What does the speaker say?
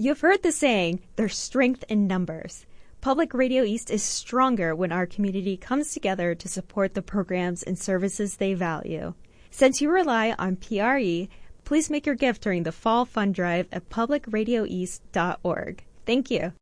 You've heard the saying, there's strength in numbers. Public Radio East is stronger when our community comes together to support the programs and services they value. Since you rely on PRE, please make your gift during the Fall Fund Drive at publicradioeast.org. Thank you.